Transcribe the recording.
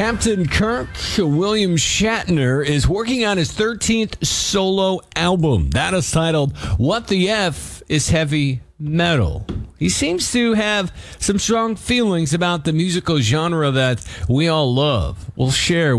Captain Kirk, William Shatner, is working on his 13th solo album. That is titled, What the F is Heavy Metal? He seems to have some strong feelings about the musical genre that we all love. We'll share